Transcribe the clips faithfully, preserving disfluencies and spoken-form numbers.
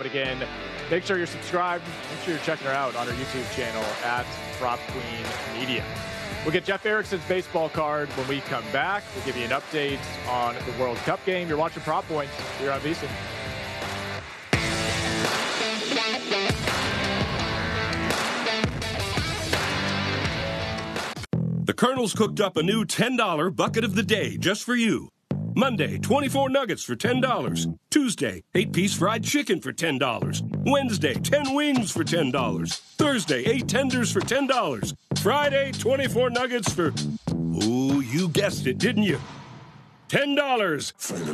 But again, make sure you're subscribed. Make sure you're checking her out on her YouTube channel at Prop Queen Media. We'll get Jeff Erickson's baseball card when we come back. We'll give you an update on the World Cup game. You're watching Prop Points here on VSiN. The Colonel's cooked up a new ten dollar bucket of the day just for you. Monday, twenty-four nuggets for ten dollars. Tuesday, eight-piece fried chicken for ten dollars. Wednesday, ten wings for ten dollars. Thursday, eight tenders for ten dollars. Friday, twenty-four nuggets for... Oh, you guessed it, didn't you? ten dollars.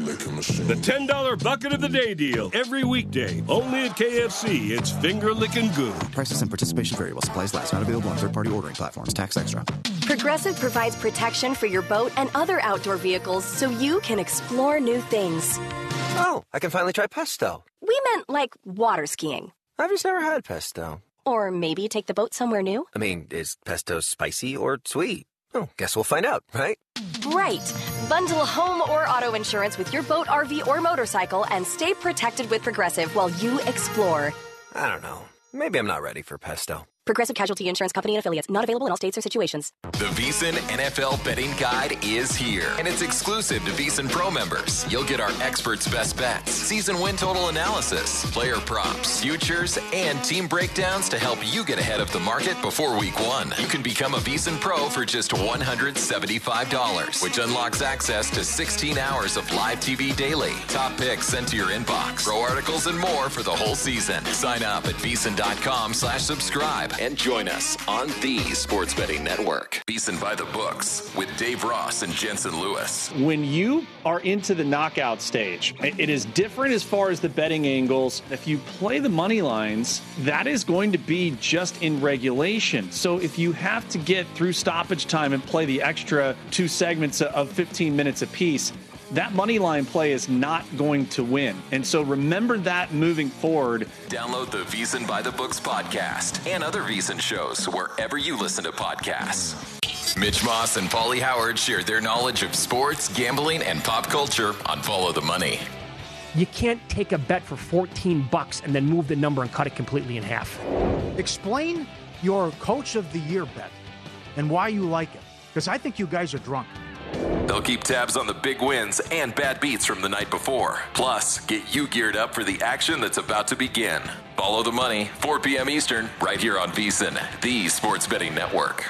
The ten dollar bucket of the day deal. Every weekday. Only at K F C. It's finger-licking good. Prices and participation vary while supplies last. Not available on third-party ordering platforms. Tax extra. Progressive provides protection for your boat and other outdoor vehicles so you can explore new things. Oh, I can finally try pesto. We meant like water skiing. I've just never had pesto. Or maybe take the boat somewhere new. I mean, is pesto spicy or sweet? Oh, guess we'll find out, right? Right. Bundle home or auto insurance with your boat, R V, or motorcycle and stay protected with Progressive while you explore. I don't know. Maybe I'm not ready for pesto. Progressive Casualty Insurance Company and Affiliates. Not available in all states or situations. The VSiN N F L Betting Guide is here, and it's exclusive to VSiN Pro members. You'll get our experts' best bets, season win total analysis, player props, futures, and team breakdowns to help you get ahead of the market before week one. You can become a VSiN Pro for just one hundred seventy-five dollars, which unlocks access to sixteen hours of live T V daily, top picks sent to your inbox, pro articles, and more for the whole season. Sign up at VSiN.com slash subscribe. And join us on the Sports Betting Network. VSiN by the books with Dave Ross and Jensen Lewis. When you are into the knockout stage, it is different as far as the betting angles. If you play the money lines, that is going to be just in regulation. So if you have to get through stoppage time and play the extra two segments of fifteen minutes apiece, that money line play is not going to win. And so remember that moving forward. Download the VSiN by the Books podcast and other VSiN shows wherever you listen to podcasts. Mitch Moss and Paulie Howard share their knowledge of sports, gambling, and pop culture on Follow the Money. You can't take a bet for fourteen bucks and then move the number and cut it completely in half. Explain your Coach of the Year bet and why you like it, because I think you guys are drunk. They'll keep tabs on the big wins and bad beats from the night before. Plus, get you geared up for the action that's about to begin. Follow the Money, four p.m. Eastern, right here on VSiN, the Sports Betting Network.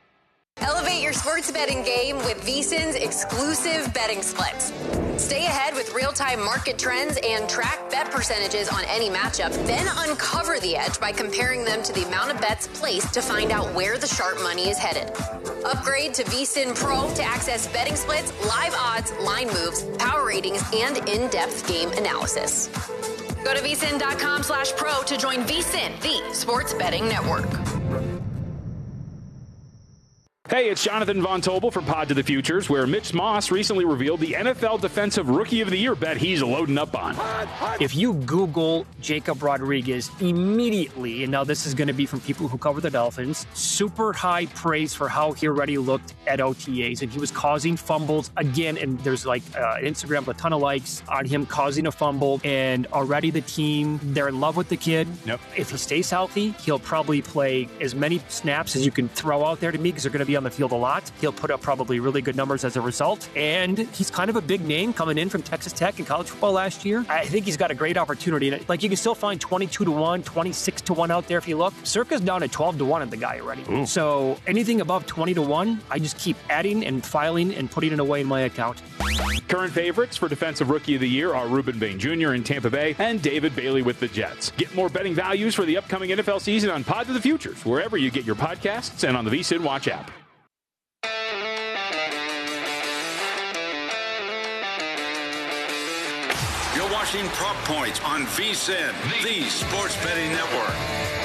Elevate your sports betting game with VSiN's exclusive betting splits. Stay ahead with real-time market trends and track bet percentages on any matchup. Then uncover the edge by comparing them to the amount of bets placed to find out where the sharp money is headed. Upgrade to VSiN Pro to access betting splits, live odds, line moves, power ratings, and in-depth game analysis. Go to VSiN.com slash pro to join VSiN, the Sports Betting Network. Hey, it's Jonathan Von Tobel from Pod to the Futures, where Mitch Moss recently revealed the N F L Defensive Rookie of the Year bet he's loading up on. If you Google Jacob Rodriguez immediately, and now this is going to be from people who cover the Dolphins, super high praise for how he already looked at O T As, and he was causing fumbles again, and there's like uh, Instagram with a ton of likes on him causing a fumble, and already the team, they're in love with the kid. Yep. If he stays healthy, he'll probably play as many snaps as you can throw out there to me, because they're going to be on the field a lot. He'll put up probably really good numbers as a result. And he's kind of a big name coming in from Texas Tech in college football last year. I think he's got a great opportunity. Like, you can still find twenty-two to one, twenty-six to one out there if you look. Circa's down at twelve to one on the guy already. Ooh. So anything above twenty to one, I just keep adding and filing and putting it away in my account. Current favorites for Defensive Rookie of the Year are Reuben Bain Junior in Tampa Bay and David Bailey with the Jets. Get more betting values for the upcoming N F L season on Pod to the Futures, wherever you get your podcasts and on the VSiN Watch app. You're watching Prop Points on VSiN, the Sports Betting Network.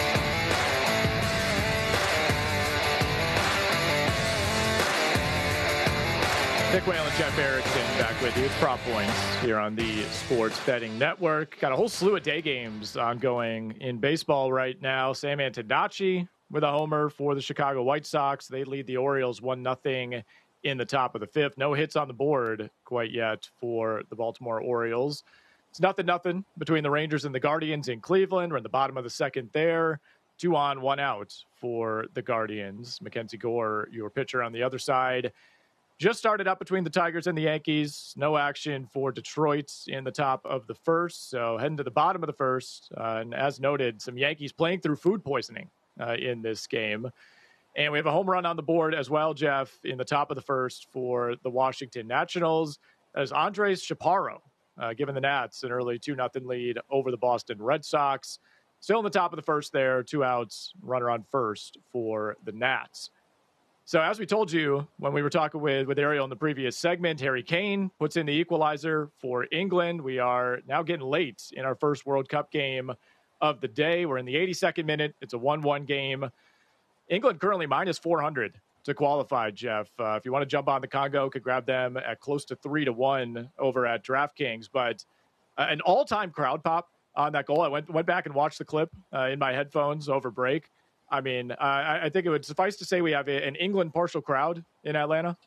Nick Whale and Jeff Erickson back with you. It's Prop Points here on the Sports Betting Network. Got a whole slew of day games ongoing in baseball right now. Sam Antonacci with a homer for the Chicago White Sox. They lead the Orioles one nothing in the top of the fifth. No hits on the board quite yet for the Baltimore Orioles. It's nothing, nothing between the Rangers and the Guardians in Cleveland. We're in the bottom of the second there. Two on, one out for the Guardians. Mackenzie Gore, your pitcher on the other side. Just started up between the Tigers and the Yankees. No action for Detroit in the top of the first. So heading to the bottom of the first. Uh, and as noted, some Yankees playing through food poisoning uh, in this game. And we have a home run on the board as well, Jeff, in the top of the first for the Washington Nationals. As Andres Chaparro, uh, giving the Nats an early two nothing lead over the Boston Red Sox. Still in the top of the first there, two outs, runner on first for the Nats. So as we told you when we were talking with, with Ariel in the previous segment, Harry Kane puts in the equalizer for England. We are now getting late in our first World Cup game of the day. We're in the eighty-second minute. It's a one one game. England currently minus four hundred to qualify, Jeff. Uh, if you want to jump on the Congo, could grab them at close to three to one over at DraftKings. But uh, an all-time crowd pop on that goal. I went went back and watched the clip uh, in my headphones over break. I mean, uh, I think it would suffice to say we have a, an England partial crowd in Atlanta.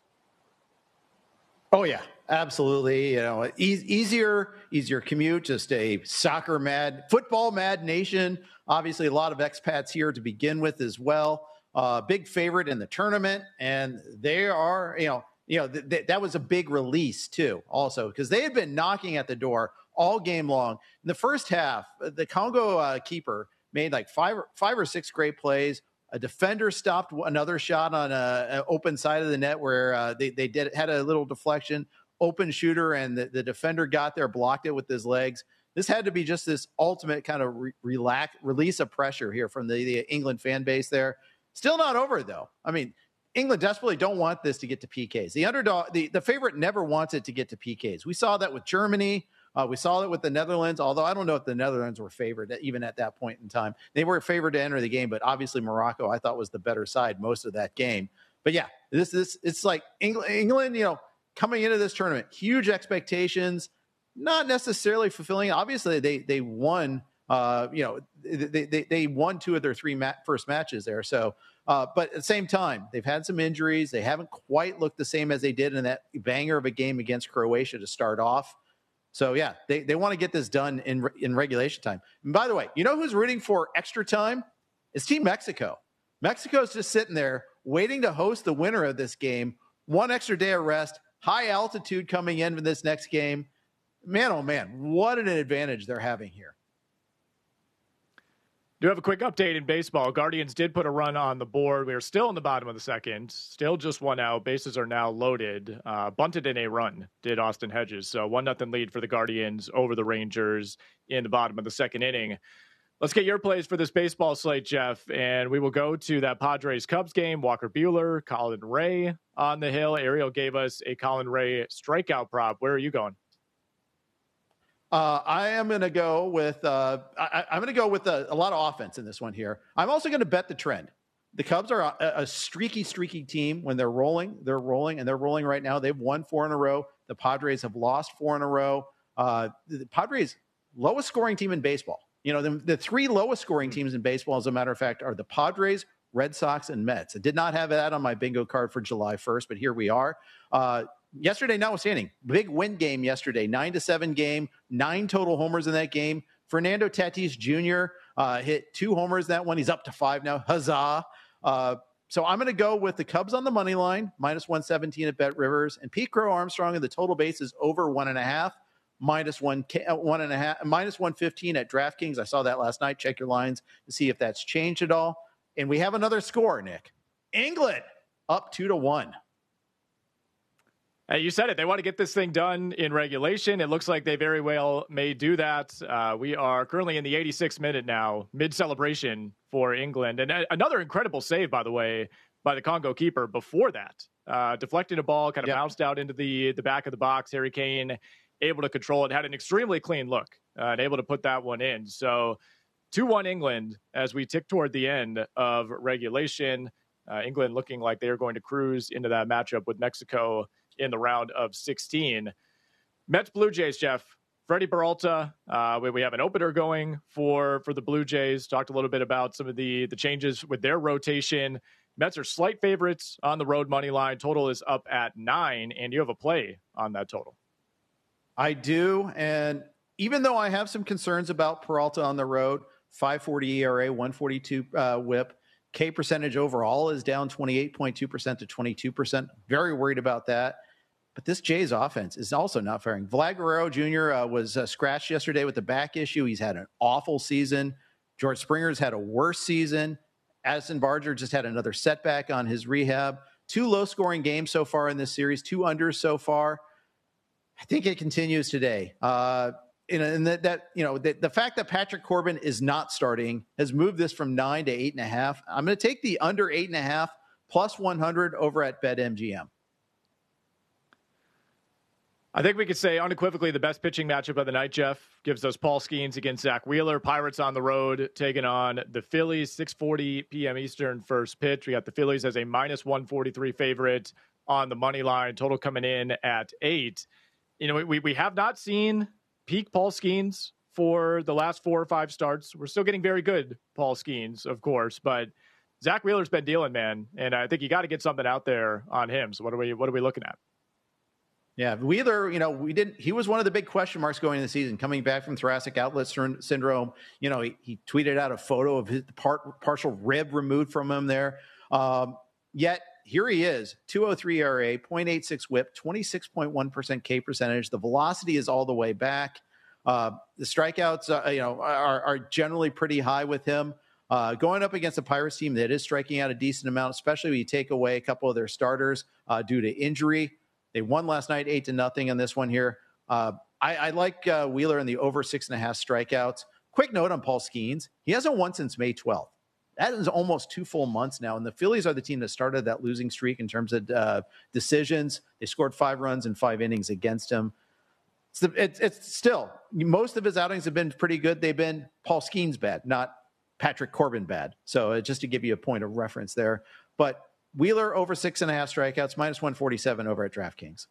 Oh, yeah, absolutely. You know, e- easier, easier commute, just a soccer mad, football mad nation. Obviously, a lot of expats here to begin with as well. Uh, big favorite in the tournament. And they are, you know, you know, th- th- that was a big release, too, also, because they had been knocking at the door all game long. In the first half, the Congo uh, keeper made like five, five or six great plays. A defender stopped another shot on a, an open side of the net where uh, they, they did had a little deflection, open shooter, and the, the defender got there, blocked it with his legs. This had to be just this ultimate kind of re- relax, release of pressure here from the, the England fan base there. Still not over, though. I mean, England desperately don't want this to get to P Ks. The underdog, the, the favorite never wants it to get to P Ks. We saw that with Germany. Uh, we saw it with the Netherlands, although I don't know if the Netherlands were favored even at that point in time. They were favored to enter the game, but obviously Morocco, I thought, was the better side most of that game. But yeah, this this it's like England, England, you know, coming into this tournament, huge expectations, not necessarily fulfilling. Obviously, they they won. Uh, you know, they they they won two of their three mat- first matches there. So, uh, but at the same time, they've had some injuries. They haven't quite looked the same as they did in that banger of a game against Croatia to start off. So, yeah, they, they want to get this done in in regulation time. And by the way, you know who's rooting for extra time? It's Team Mexico. Mexico's just sitting there waiting to host the winner of this game. One extra day of rest, high altitude coming in for this next game. Man, oh, man, what an advantage they're having here. Do have a quick update in baseball. Guardians did put a run on the board. We are still in the bottom of the second. Still just one out. Bases are now loaded. Uh, bunted in a run, did Austin Hedges. So one nothing lead for the Guardians over the Rangers in the bottom of the second inning. Let's get your plays for this baseball slate, Jeff. And we will go to that Padres-Cubs game. Walker Buehler, Colin Ray on the hill. Ariel gave us a Colin Ray strikeout prop. Where are you going? Uh, I am going to go with uh, I, I'm going to go with a, a lot of offense in this one here. I'm also going to bet the trend. The Cubs are a, a streaky, streaky team. When they're rolling, they're rolling, and they're rolling right now. They've won four in a row. The Padres have lost four in a row. Uh, the Padres, lowest scoring team in baseball. You know, the, the three lowest scoring teams in baseball, as a matter of fact, are the Padres, Red Sox, and Mets. I did not have that on my bingo card for July first, but here we are. Uh, Yesterday, notwithstanding, big win game yesterday, nine to seven game, nine total homers in that game. Fernando Tatis Junior uh, hit two homers that one. He's up to five now. Huzzah. Uh, so I'm going to go with the Cubs on the money line, minus one seventeen at Bet Rivers, and Pete Crow Armstrong in the total bases over one and a half, minus one, one and a half, minus one fifteen at DraftKings. I saw that last night. Check your lines to see if that's changed at all. And we have another score, Nick. England up two to one. Hey, you said it. They want to get this thing done in regulation. It looks like they very well may do that. Uh, we are currently in the eighty-sixth minute now, mid-celebration for England. And another incredible save, by the way, by the Congo keeper before that. Uh, deflecting a ball, kind of yep. bounced out into the, the back of the box. Harry Kane able to control it, had an extremely clean look, uh, and able to put that one in. So two one England as we tick toward the end of regulation. Uh, England looking like they are going to cruise into that matchup with Mexico in the round of sixteen. Mets Blue Jays, Jeff. Freddie Peralta. Uh, we, we have an opener going for, for the Blue Jays. Talked a little bit about some of the, the changes with their rotation. Mets are slight favorites on the road money line. Total is up at nine, and you have a play on that total. I do, and even though I have some concerns about Peralta on the road, five forty E R A, one forty-two uh, whip, K percentage overall is down twenty-eight point two percent to twenty-two percent. Very worried about that. But this Jays offense is also not faring. Vlad Guerrero Junior Uh, was uh, scratched yesterday with the back issue. He's had an awful season. George Springer's had a worse season. Addison Barger just had another setback on his rehab. Two low-scoring games so far in this series, two unders so far. I think it continues today. Uh, and, and that, that you know, the, the fact that Patrick Corbin is not starting has moved this from nine to eight and a half. I'm going to take the under eight and a half plus one hundred over at BetMGM. I think we could say unequivocally the best pitching matchup of the night, Jeff, gives us Paul Skeens against Zach Wheeler. Pirates on the road taking on the Phillies, six forty p.m. Eastern first pitch. We got the Phillies as a minus one forty-three favorite on the money line, total coming in at eight. You know, we, we have not seen peak Paul Skeens for the last four or five starts. We're still getting very good Paul Skeens, of course, but Zach Wheeler's been dealing, man, and I think you got to get something out there on him. So what are we what are we looking at? Yeah, Wheeler, you know, we didn't, he was one of the big question marks going into the season, coming back from thoracic outlet syndrome. You know, he, he tweeted out a photo of his part, partial rib removed from him there. Um, yet here he is, two oh three E R A, point eight six whip, twenty-six point one percent K percentage. The velocity is all the way back. Uh, the strikeouts, uh, you know, are, are generally pretty high with him. Uh, going up against a Pirates team that is striking out a decent amount, especially when you take away a couple of their starters uh, due to injury. They won last night, eight to nothing on this one here. Uh, I, I like uh, Wheeler in the over six and a half strikeouts. Quick note on Paul Skeens. He hasn't won since May twelfth. That is almost two full months now. And the Phillies are the team that started that losing streak in terms of uh, decisions. They scored five runs in five innings against him. It's, the, it's, it's still, most of his outings have been pretty good. They've been Paul Skeens bad, not Patrick Corbin bad. So uh, just to give you a point of reference there. But Wheeler over six and a half strikeouts, minus one forty-seven over at DraftKings.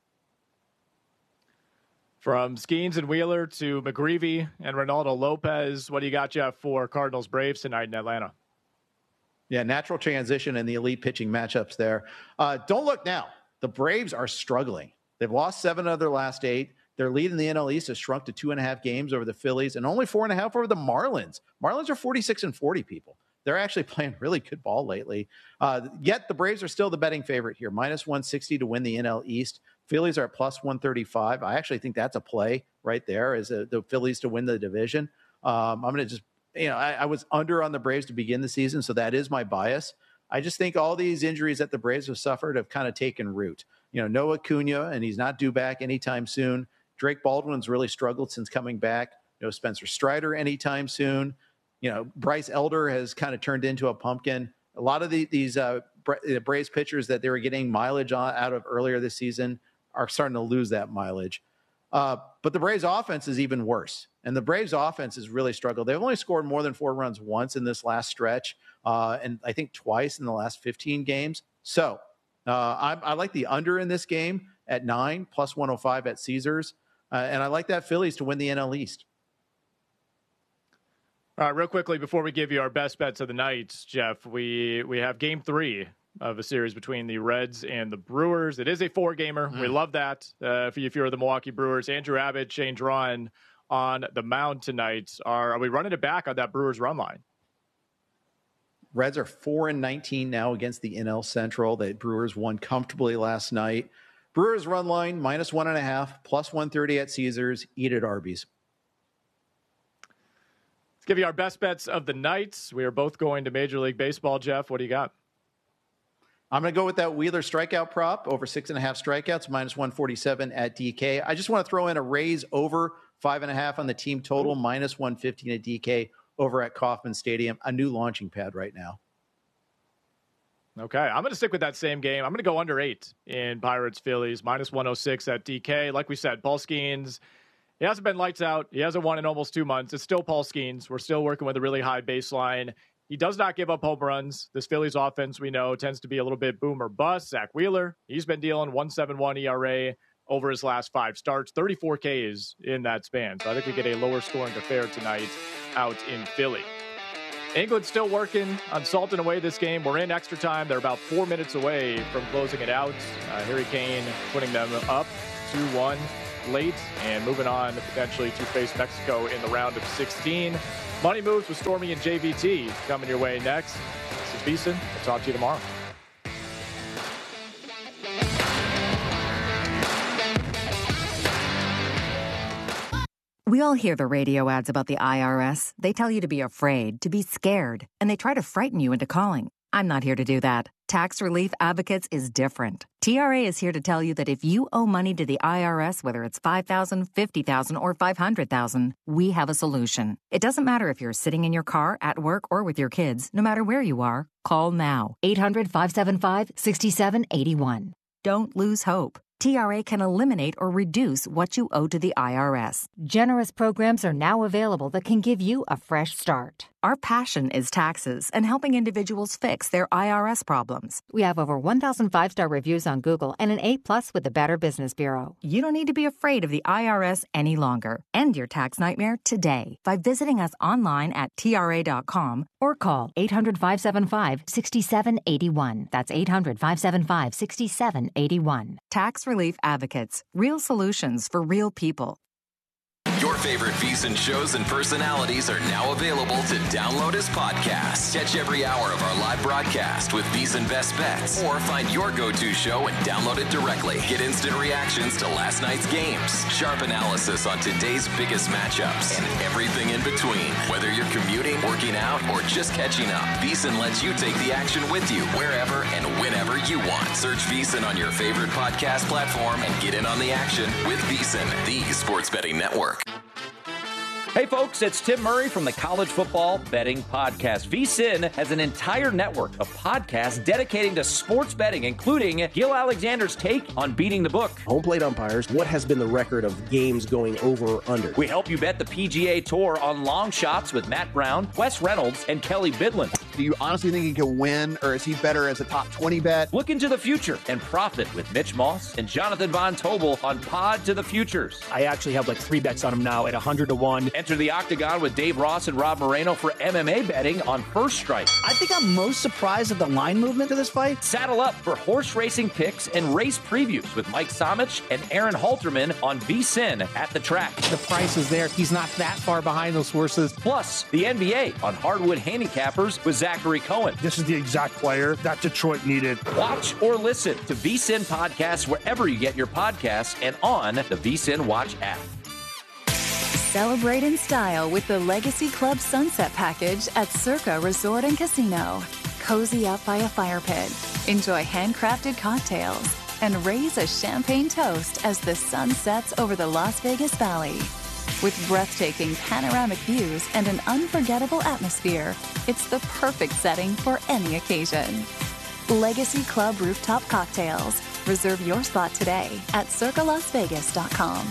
From Skeens and Wheeler to McGreevy and Ronaldo Lopez, what do you got, Jeff, for Cardinals Braves tonight in Atlanta? Yeah, natural transition in the elite pitching matchups there. Uh, don't look now. The Braves are struggling. They've lost seven of their last eight. Their lead in the N L East has shrunk to two and a half games over the Phillies and only four and a half over the Marlins. Marlins are forty-six and forty, people. They're actually playing really good ball lately. Uh, yet the Braves are still the betting favorite here, minus one sixty to win the N L East. Phillies are at plus one thirty-five. I actually think that's a play right there, as a, the Phillies to win the division. Um, I'm going to just, you know, I, I was under on the Braves to begin the season, so that is my bias. I just think all these injuries that the Braves have suffered have kind of taken root. You know, Noah Acuna, and he's not due back anytime soon. Drake Baldwin's really struggled since coming back. No Spencer Strider anytime soon. You know, Bryce Elder has kind of turned into a pumpkin. A lot of the, these uh, Bra- Braves pitchers that they were getting mileage on, out of earlier this season are starting to lose that mileage. Uh, but the Braves offense is even worse. And the Braves offense has really struggled. They've only scored more than four runs once in this last stretch, uh, and I think twice in the last fifteen games. So uh, I, I like the under in this game at nine, plus one oh five at Caesars. Uh, and I like that Phillies to win the N L East. All right, real quickly, before we give you our best bets of the night, Jeff, we, we have game three of a series between the Reds and the Brewers. It is a four-gamer. Mm. We love that. Uh, if, you, if you're the Milwaukee Brewers, Andrew Abbott, Shane Drawn on the mound tonight. Are, are we running it back on that Brewers run line? Reds are four and nineteen now against the N L Central. The Brewers won comfortably last night. Brewers run line, minus one and a half, plus one thirty at Caesars. Eat at Arby's. Let's give you our best bets of the night. We are both going to Major League Baseball. Jeff, what do you got? I'm going to go with that Wheeler strikeout prop, over six and a half strikeouts, minus one forty-seven at D K. I just want to throw in a raise over five and a half on the team total, minus one fifteen at D K over at Kauffman Stadium, a new launching pad right now. Okay, I'm going to stick with that same game. I'm going to go under eight in Pirates Phillies, minus one oh six at D K. Like we said, Paul Skeens, he hasn't been lights out. He hasn't won in almost two months. It's still Paul Skeens. We're still working with a really high baseline. He does not give up home runs. This Phillies offense, we know, tends to be a little bit boom or bust. Zach Wheeler, he's been dealing one point seven one E R A over his last five starts, thirty-four Ks in that span. So I think we get a lower scoring affair tonight out in Philly. England's still working on salting away this game. We're in extra time. They're about four minutes away from closing it out. Uh, Harry Kane putting them up two one late and moving on potentially to face Mexico in the round of sixteen. Money Moves with Stormy and J V T coming your way next. This is VSiN. We'll talk to you tomorrow. We all hear the radio ads about the I R S. They tell you to be afraid, to be scared, and they try to frighten you into calling. I'm not here to do that. Tax Relief Advocates is different. T R A is here to tell you that if you owe money to the I R S, whether it's five thousand dollars, fifty thousand dollars, or five hundred thousand dollars, we have a solution. It doesn't matter if you're sitting in your car, at work, or with your kids. No matter where you are, call now. eight hundred, five seven five, six seven eight one. Don't lose hope. T R A can eliminate or reduce what you owe to the I R S. Generous programs are now available that can give you a fresh start. Our passion is taxes and helping individuals fix their I R S problems. We have over one thousand five-star reviews on Google and an A plus with the Better Business Bureau. You don't need to be afraid of the I R S any longer. End your tax nightmare today by visiting us online at T R A dot com or call eight hundred, five seven five, six seven eight one. That's eight hundred, five seven five, six seven eight one. Tax Relief Advocates. Real solutions for real people. Your favorite VSiN shows and personalities are now available to download as podcasts. Catch every hour of our live broadcast with VSiN Best Bets, or find your go-to show and download it directly. Get instant reactions to last night's games, sharp analysis on today's biggest matchups, and everything in between. Whether you're commuting, working out, or just catching up, VSiN lets you take the action with you wherever and whenever you want. Search VSiN on your favorite podcast platform and get in on the action with VSiN, the sports betting network. Hey folks, it's Tim Murray from the College Football Betting Podcast. VSiN has an entire network of podcasts dedicating to sports betting, including Gil Alexander's take on beating the book. Home plate umpires, what has been the record of games going over or under? We help you bet the P G A Tour on long shots with Matt Brown, Wes Reynolds, and Kelly Bidlin. Do you honestly think he can win, or is he better as a top twenty bet? Look into the future and profit with Mitch Moss and Jonathan Von Tobel on Pod to the Futures. I actually have like three bets on him now at one hundred to one. Enter the Octagon with Dave Ross and Rob Moreno for M M A betting on First Strike. I think I'm most surprised at the line movement of this fight. Saddle up for horse racing picks and race previews with Mike Somich and Aaron Halterman on VSiN at the track. The price is there. He's not that far behind those horses. Plus, the N B A on Hardwood Handicappers with Zachary Cohen. This is the exact player that Detroit needed. Watch or listen to VSiN podcasts wherever you get your podcasts and on the VSiN Watch app. Celebrate in style with the Legacy Club Sunset Package at Circa Resort and Casino. Cozy up by a fire pit, enjoy handcrafted cocktails, and raise a champagne toast as the sun sets over the Las Vegas Valley. With breathtaking panoramic views and an unforgettable atmosphere, it's the perfect setting for any occasion. Legacy Club Rooftop Cocktails. Reserve your spot today at circa las vegas dot com.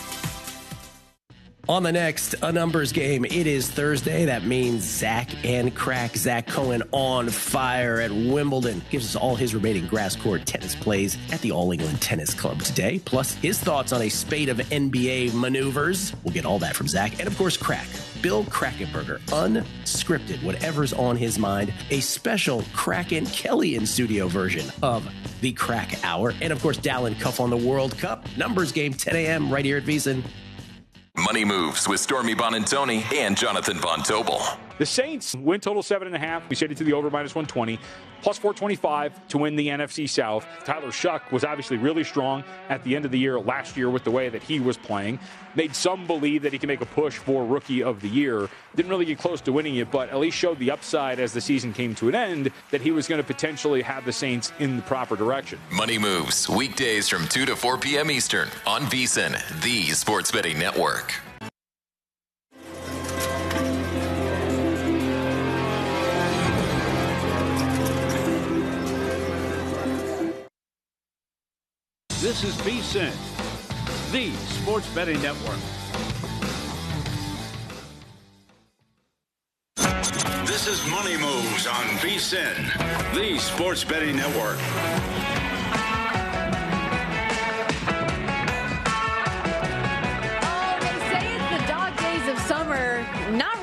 On the next A Numbers Game, it is Thursday. That means Zach and Crack. Zach Cohen on fire at Wimbledon. Gives us all his remaining grass court tennis plays at the All England Tennis Club today, plus his thoughts on a spate of N B A maneuvers. We'll get all that from Zach. And, of course, Crack. Bill Krakenberger, unscripted, whatever's on his mind. A special Kraken Kelly in studio version of the Crack Hour. And, of course, Dallin Cuff on the World Cup. Numbers Game, ten a.m. right here at VSiN. Money Moves with Stormy Bonantoni and Jonathan Von Tobel. The Saints win total seven and a half. We set it to the over minus one twenty, plus four twenty-five to win the N F C South. Tyler Shuck was obviously really strong at the end of the year last year with the way that he was playing. Made some believe that he can make a push for Rookie of the Year. Didn't really get close to winning it, but at least showed the upside as the season came to an end that he was going to potentially have the Saints in the proper direction. Money Moves, weekdays from two to four p.m. Eastern on VSiN, the sports betting network. This is VSiN, the sports betting network. This is Money Moves on VSiN, the sports betting network. Oh, they say it's the dog days of summer. Not really.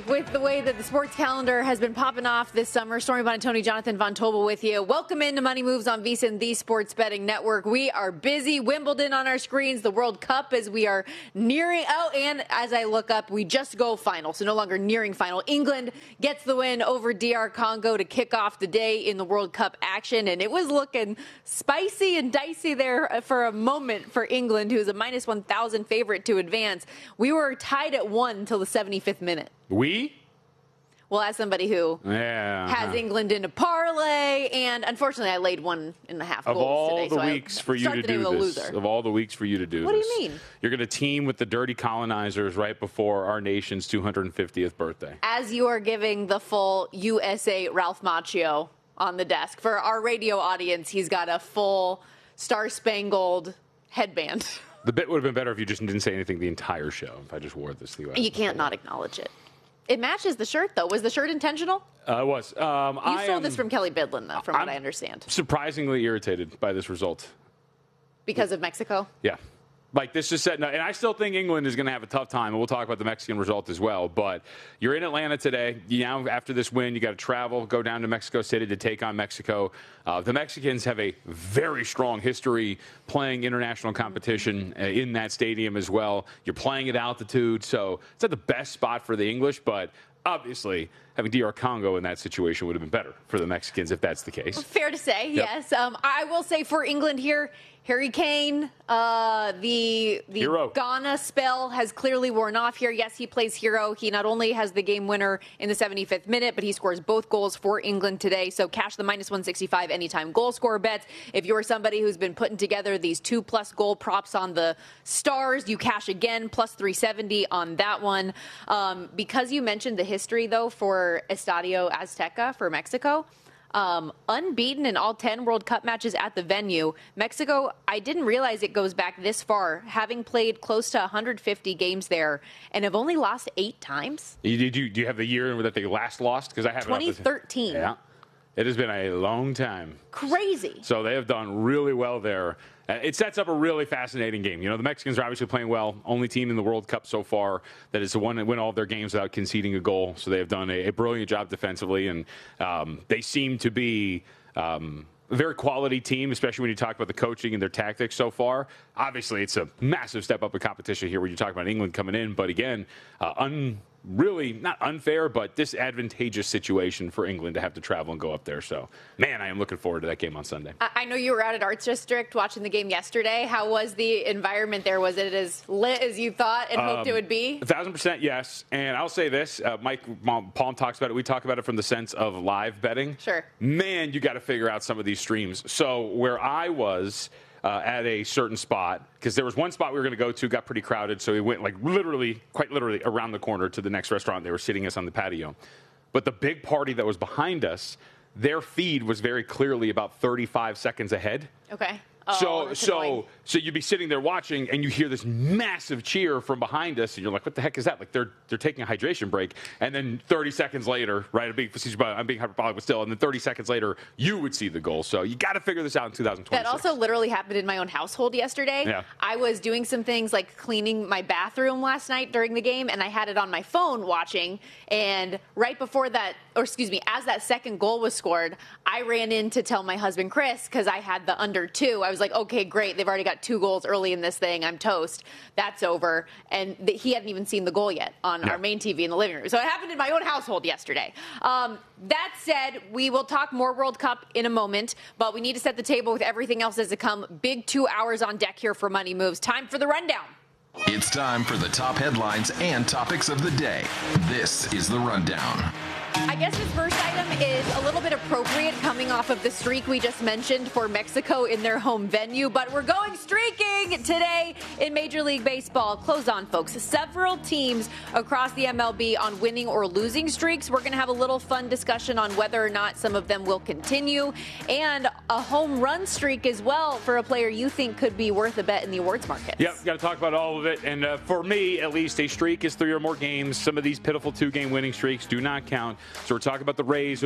busy with the way that the sports calendar has been popping off this summer. Stormy Buonantony, Jonathan Von Tobel with you. Welcome into Money Moves on VSiN, the Sports Betting Network. We are busy. Wimbledon on our screens, the World Cup as we are nearing. Oh, and as I look up, we just go final, so no longer nearing final. England gets the win over D R Congo to kick off the day in the World Cup action, and it was looking spicy and dicey there for a moment for England, who's a minus one thousand favorite to advance. We were tied at one until the seventy-fifth minute. We? Well, as somebody who yeah, has uh-huh. England in a parlay, and unfortunately I laid one and a half of goals all today. the so weeks I for you to do this, loser. of all the weeks for you to do what this. What do you mean? You're going to team with the dirty colonizers right before our nation's two hundred fiftieth birthday. As you are giving the full U S A Ralph Macchio on the desk. For our radio audience, he's got a full star-spangled headband. The bit would have been better if you just didn't say anything the entire show, if I just wore this. The You can't not acknowledge it. It matches the shirt, though. Was the shirt intentional? Uh, it was. Um, you I stole am, this from Kelly Bidlin, though, from I'm what I understand. Surprisingly irritated by this result. Because of Mexico? Yeah. Like, this is set, and I still think England is going to have a tough time, and we'll talk about the Mexican result as well. But you're in Atlanta today. You now, after this win, you got to travel, go down to Mexico City to take on Mexico. Uh, the Mexicans have a very strong history playing international competition uh, in that stadium as well. You're playing at altitude, so it's not the best spot for the English, but obviously having D R Congo in that situation would have been better for the Mexicans if that's the case. Fair to say, yep. yes. Um, I will say for England here, Harry Kane, uh, the the hero. Ghana spell has clearly worn off here. Yes, he plays hero. He not only has the game winner in the seventy-fifth minute, but he scores both goals for England today. So cash the minus one sixty-five anytime goal scorer bets. If you're somebody who's been putting together these two-plus goal props on the Stars, you cash again, plus three seventy on that one. Um, because you mentioned the history, though, for Estadio Azteca for Mexico, Um, unbeaten in all ten World Cup matches at the venue. Mexico, I didn't realize it goes back this far, having played close to one hundred fifty games there, and have only lost eight times. Did you, do you have the year that they last lost? Because I have twenty thirteen. Yeah. It has been a long time. Crazy. So they have done really well there. It sets up a really fascinating game. You know, the Mexicans are obviously playing well. Only team in the World Cup so far that is the one to win all of their games without conceding a goal. So they have done a, a brilliant job defensively, and um, they seem to be um, a very quality team, especially when you talk about the coaching and their tactics so far. Obviously, it's a massive step up in competition here when you talk about England coming in. But again, uh, un. really not unfair, but disadvantageous situation for England to have to travel and go up there. So, man, I am looking forward to that game on Sunday. I know you were out at Arts District watching the game yesterday. How was the environment there? Was it as lit as you thought and um, hoped it would be? A thousand percent, yes. And I'll say this, uh, Mike Palm talks about it. We talk about it from the sense of live betting. Sure. Man, you got to figure out some of these streams. So where I was Uh, at a certain spot, because there was one spot we were going to go to, got pretty crowded, so we went like literally, quite literally, around the corner to the next restaurant. They were sitting us on the patio. But the big party that was behind us, their feed was very clearly about thirty-five seconds ahead. Okay. Oh, so so so you'd be sitting there watching, and you hear this massive cheer from behind us, and you're like, "What the heck is that?" Like they're they're taking a hydration break, and then thirty seconds later, right? I'm being I'm being hyperbolic, but still, and then thirty seconds later, you would see the goal. So you got to figure this out in two thousand twenty-six. That also literally happened in my own household yesterday. Yeah. I was doing some things like cleaning my bathroom last night during the game, and I had it on my phone watching. And right before that, or excuse me, as that second goal was scored, I ran in to tell my husband Chris because I had the under two. I was like, okay, great. They've already got two goals early in this thing. I'm toast. That's over. And th- he hadn't even seen the goal yet on yeah. our main T V in the living room. So it happened in my own household yesterday. Um, that said, we will talk more World Cup in a moment, but we need to set the table with everything else as to come. Big two hours on deck here for Money Moves. Time for the rundown. It's time for the top headlines and topics of the day. This is the Rundown. I guess this first item is a little bit appropriate coming off of the streak we just mentioned for Mexico in their home venue, but we're going streaking today in Major League Baseball. Close on, folks. Several teams across the M L B on winning or losing streaks. We're going to have a little fun discussion on whether or not some of them will continue, and a home run streak as well for a player you think could be worth a bet in the awards market. Yep, got to talk about all of it. And uh, for me, at least, a streak is three or more games. Some of these pitiful two-game winning streaks do not count. So we're talking about the Rays, who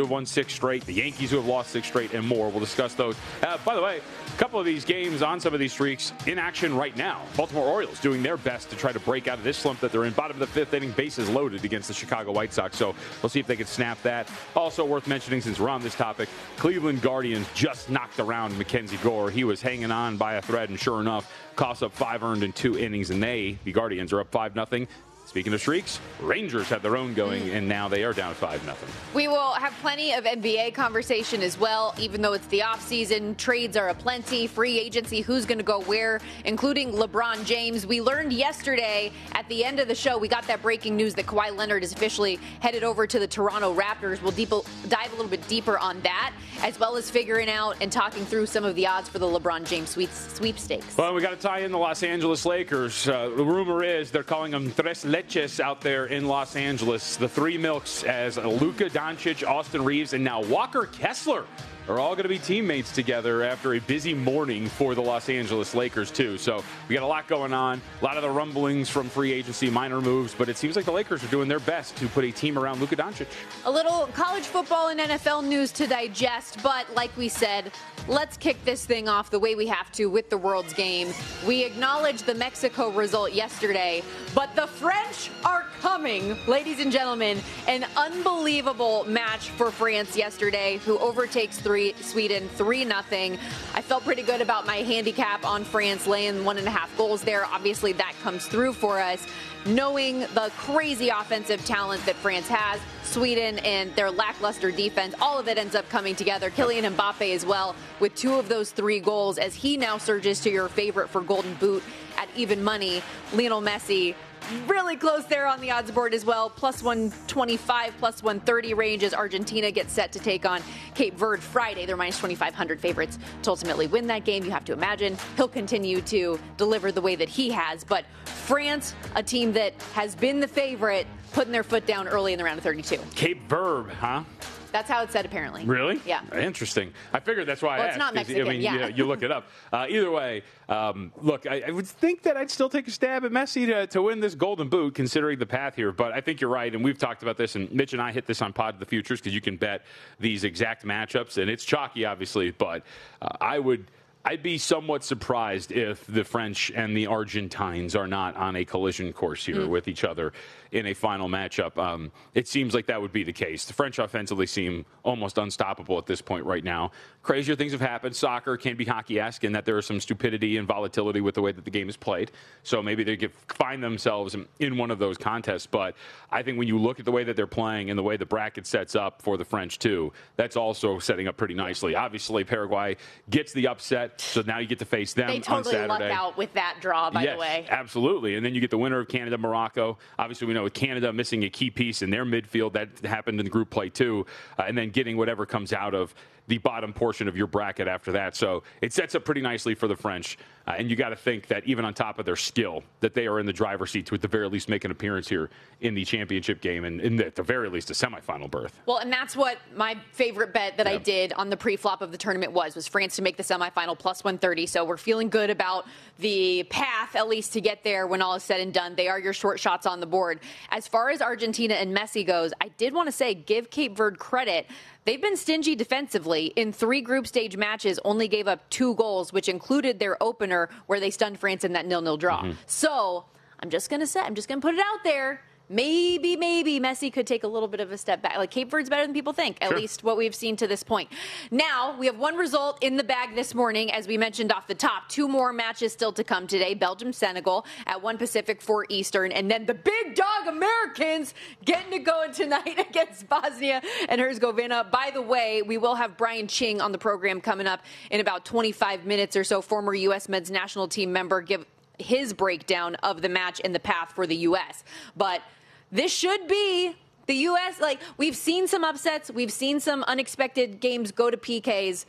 have won six straight, the Yankees who have lost six straight, and more. We'll discuss those. Uh, by the way, a couple of these games on some of these streaks in action right now. Baltimore Orioles doing their best to try to break out of this slump that they're in. Bottom of the fifth inning, bases loaded against the Chicago White Sox. So we'll see if they can snap that. Also worth mentioning, since we're on this topic, Cleveland Guardians just knocked around Mackenzie Gore. He was hanging on by a thread, and sure enough, costs up five earned in two innings, and they, the Guardians, are up five nothing. Speaking of streaks, Rangers have their own going, and now they are down five nothing. We will have plenty of N B A conversation as well, even though it's the offseason. Trades are aplenty. Free agency, who's going to go where, including LeBron James. We learned yesterday at the end of the show, we got that breaking news that Kawhi Leonard is officially headed over to the Toronto Raptors. We'll deep, dive a little bit deeper on that, as well as figuring out and talking through some of the odds for the LeBron James sweep, sweepstakes. Well, we got to tie in the Los Angeles Lakers. Uh, the rumor is they're calling them Tres Leches out there in Los Angeles. The three milks, as Luka Doncic, Austin Reeves, and now Walker Kessler are all going to be teammates together after a busy morning for the Los Angeles Lakers, too. So we got a lot going on. A lot of the rumblings from free agency, minor moves, but it seems like the Lakers are doing their best to put a team around Luka Doncic. A little college football and N F L news to digest, but like we said, let's kick this thing off the way we have to with the World's Game. We acknowledge the Mexico result yesterday, but the French are coming. Ladies and gentlemen, an unbelievable match for France yesterday, who overtakes three Sweden three nothing. I felt pretty good about my handicap on France laying one and a half goals there. Obviously, that comes through for us. Knowing the crazy offensive talent that France has, Sweden and their lackluster defense, all of it ends up coming together. Kylian Mbappe as well with two of those three goals, as he now surges to your favorite for Golden Boot at even money. Lionel Messi really close there on the odds board as well. Plus one twenty-five, plus one thirty range as Argentina gets set to take on Cape Verde Friday. They're minus twenty-five hundred favorites to ultimately win that game. You have to imagine he'll continue to deliver the way that he has. But France, a team that has been the favorite, putting their foot down early in the round of thirty-two. Cape Verde, huh? That's how it's said, apparently. Really? Yeah. Interesting. I figured that's why well, I asked. It's not Mexican, I mean, yeah. you, know, you look it up. Uh, either way, um, look, I, I would think that I'd still take a stab at Messi to, to win this Golden Boot, considering the path here. But I think you're right, and we've talked about this, and Mitch and I hit this on Pod of the Futures, because you can bet these exact matchups, and it's chalky, obviously, but uh, I would... I'd be somewhat surprised if the French and the Argentines are not on a collision course here mm. with each other in a final matchup. Um, it seems like that would be the case. The French offensively seem almost unstoppable at this point right now. Crazier things have happened. Soccer can be hockey-esque in that there is some stupidity and volatility with the way that the game is played. So maybe they could find themselves in one of those contests. But I think when you look at the way that they're playing and the way the bracket sets up for the French, too, that's also setting up pretty nicely. Obviously, Paraguay gets the upset, so now you get to face them they totally on Saturday. Luck out with that draw, by yes, the way. Absolutely. And then you get the winner of Canada, Morocco. Obviously, we know with Canada missing a key piece in their midfield, that happened in the group play too. Uh, and then getting whatever comes out of the bottom portion of your bracket after that. So it sets up pretty nicely for the French. Uh, and you got to think that even on top of their skill, that they are in the driver's seat to at the very least make an appearance here in the championship game, and in the, at the very least a semifinal berth. Well, and that's what my favorite bet that yeah. I did on the pre-flop of the tournament was, was France to make the semifinal plus one thirty. So we're feeling good about the path, at least to get there when all is said and done. They are your short shots on the board. As far as Argentina and Messi goes, I did want to say, give Cape Verde credit. They've been stingy defensively. In three group stage matches, only gave up two goals, which included their opener where they stunned France in that nil-nil draw. Mm-hmm. So I'm just going to say, I'm just going to put it out there. Maybe, maybe Messi could take a little bit of a step back. Like, Cape Verde's better than people think, at sure. least what we've seen to this point. Now, we have one result in the bag this morning, as we mentioned off the top. Two more matches still to come today. Belgium, Senegal at one Pacific, four Eastern. And then the big dog Americans getting to go tonight against Bosnia and Herzegovina. By the way, we will have Brian Ching on the program coming up in about twenty-five minutes or so, former U S men's national team member, give his breakdown of the match and the path for the U S. But this should be the U S. Like, we've seen some upsets. We've seen some unexpected games go to P Ks.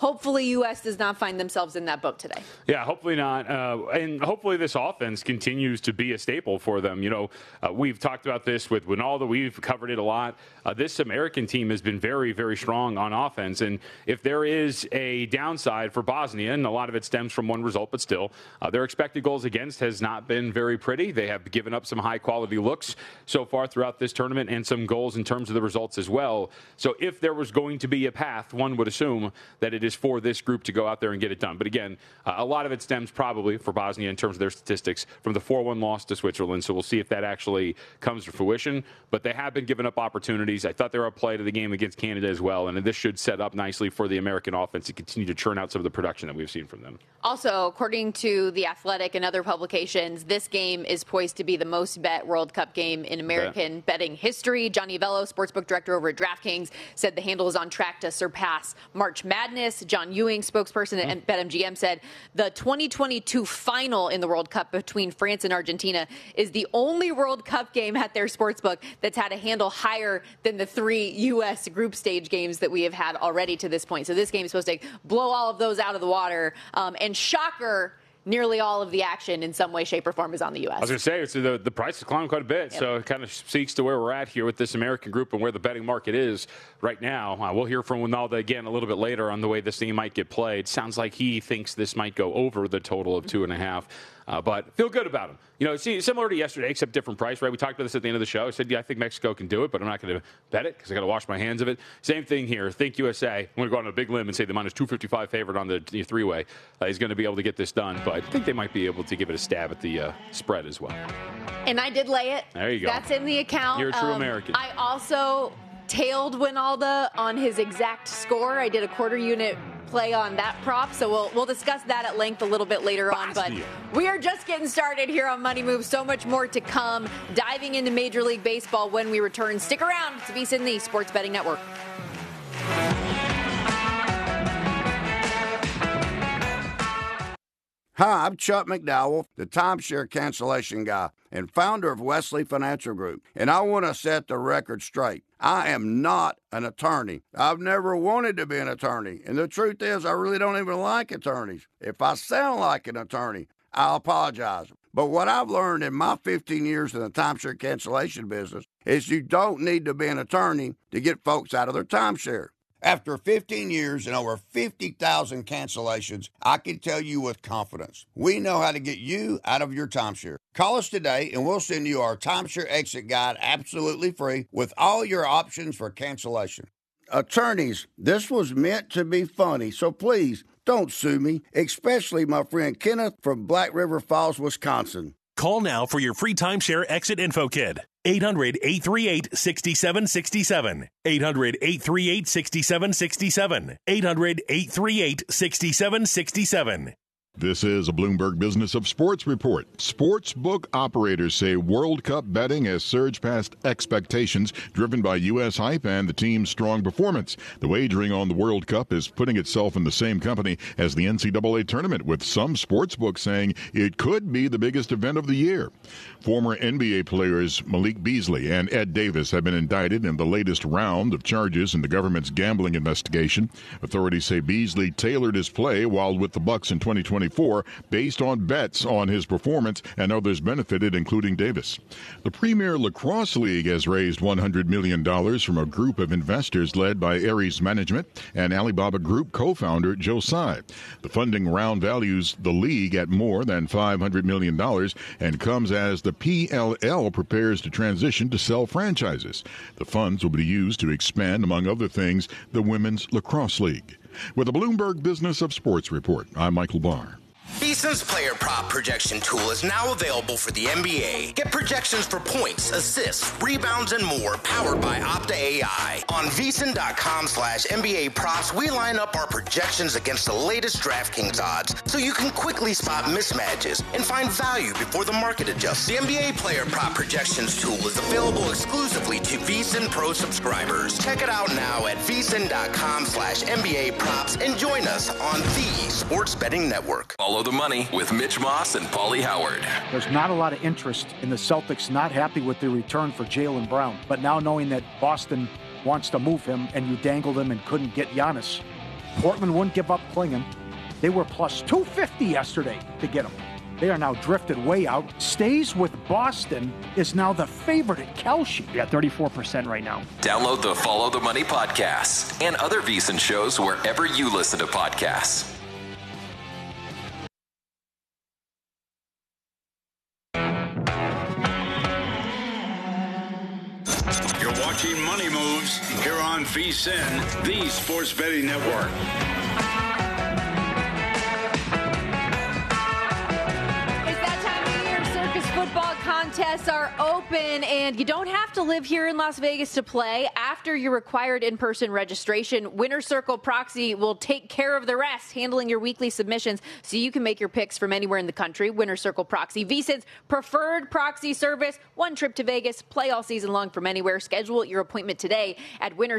hopefully U S does not find themselves in that boat today. Yeah, hopefully not. Uh, and hopefully this offense continues to be a staple for them. You know, uh, we've talked about this with Winalda. We've covered it a lot. Uh, this American team has been very, very strong on offense. And if there is a downside for Bosnia, and a lot of it stems from one result, but still, uh, their expected goals against has not been very pretty. They have given up some high-quality looks so far throughout this tournament and some goals in terms of the results as well. So if there was going to be a path, one would assume that it is for this group to go out there and get it done. But again, uh, a lot of it stems probably for Bosnia in terms of their statistics from the four one loss to Switzerland. So we'll see if that actually comes to fruition. But they have been giving up opportunities. I thought they were a play to the game against Canada as well. And this should set up nicely for the American offense to continue to churn out some of the production that we've seen from them. Also, according to The Athletic and other publications, this game is poised to be the most bet World Cup game in American Bet. betting history. Johnny Vello, sportsbook director over at DraftKings, said the handle is on track to surpass March Madness. John Ewing, spokesperson at BetMGM, said the twenty twenty-two final in the World Cup between France and Argentina is the only World Cup game at their sportsbook that's had a handle higher than the three U S group stage games that we have had already to this point. So this game is supposed to blow all of those out of the water. Um, and shocker, nearly all of the action in some way, shape, or form is on the U S. I was going to say, so the, the price has climbed quite a bit, yep. So it kind of speaks to where we're at here with this American group and where the betting market is right now. Uh, we'll hear from Winalda again a little bit later on the way this thing might get played. Sounds like he thinks this might go over the total of two and a half. Uh, but feel good about him. You know, see, similar to yesterday, except different price, right? We talked about this at the end of the show. I said, yeah, I think Mexico can do it, but I'm not going to bet it because I got to wash my hands of it. Same thing here. Think U S A. I'm going to go on a big limb and say the minus two fifty-five favorite on the, the three-way uh, is going to be able to get this done. But I think they might be able to give it a stab at the uh, spread as well. And I did lay it. There you go. That's in the account. You're a true um, American. I also tailed Winalda on his exact score. I did a quarter unit play on that prop, so we'll we'll discuss that at length a little bit later on. But we are just getting started here on Money Moves. So much more to come. Diving into Major League Baseball when we return. Stick around. It's VSiN, the Sports Betting Network. Hi, I'm Chuck McDowell, the timeshare cancellation guy and founder of Wesley Financial Group, and I want to set the record straight. I am not an attorney. I've never wanted to be an attorney, and the truth is I really don't even like attorneys. If I sound like an attorney, I'll apologize. But what I've learned in my fifteen years in the timeshare cancellation business is you don't need to be an attorney to get folks out of their timeshare. After fifteen years and over fifty thousand cancellations, I can tell you with confidence, we know how to get you out of your timeshare. Call us today and we'll send you our timeshare exit guide absolutely free with all your options for cancellation. Attorneys, this was meant to be funny, so please don't sue me, especially my friend Kenneth from Black River Falls, Wisconsin. Call now for your free timeshare exit info kit. eight hundred, eight three eight, six seven six seven. eight hundred, eight three eight, six seven six seven. eight hundred, eight three eight, six seven six seven. This is a Bloomberg Business of Sports report. Sportsbook operators say World Cup betting has surged past expectations, driven by U S hype and the team's strong performance. The wagering on the World Cup is putting itself in the same company as the N C double A tournament, with some sportsbooks saying it could be the biggest event of the year. Former N B A players Malik Beasley and Ed Davis have been indicted in the latest round of charges in the government's gambling investigation. Authorities say Beasley tailored his play while with the Bucks in twenty twenty-four based on bets on his performance, and others benefited, including Davis. The Premier Lacrosse League has raised one hundred million dollars from a group of investors led by Ares Management and Alibaba Group co-founder Joe Tsai. The funding round values the league at more than five hundred million dollars and comes as the P L L prepares to transition to sell franchises. The funds will be used to expand, among other things, the Women's Lacrosse League. With a Bloomberg Business of Sports report, I'm Michael Barr. VSiN's player prop projection tool is now available for the N B A. Get projections for points, assists, rebounds, and more, powered by Opta A I. On VSiN.com slash NBA props, we line up our projections against the latest DraftKings odds, so you can quickly spot mismatches and find value before the market adjusts. The N B A player prop projections tool is available exclusively to VSiN Pro subscribers. Check it out now at VSiN.com slash NBA props and join us on the Sports Betting Network. Follow the money with Mitch Moss and Paulie Howard. There's not a lot of interest in the Celtics not happy with the return for Jaylen Brown. But now knowing that Boston wants to move him and you dangled him and couldn't get Giannis, Portland wouldn't give up Klingon. They were plus two fifty yesterday to get him. They are now drifted way out. Stays with Boston, is now the favorite at Kelce. Yeah, thirty-four percent right now. Download the Follow the Money podcast and other VSiN shows wherever you listen to podcasts. You're watching Money Moves here on VSiN, the Sports Betting Network. Football contests are open, and you don't have to live here in Las Vegas to play. After your required in-person registration, Winner Circle Proxy will take care of the rest, handling your weekly submissions so you can make your picks from anywhere in the country. Winner Circle Proxy, VSiN's preferred proxy service. One trip to Vegas, play all season long from anywhere. Schedule your appointment today at winner